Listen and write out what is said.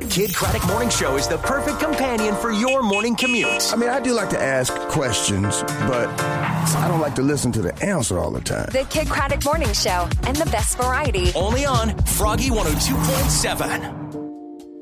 Kid Craddock Morning Show is the perfect companion for your morning commute. I mean, I do like to ask questions, but I don't like to listen to the answer all the time. The Kid Craddock Morning Show and the best variety. Only on Froggy 102.7.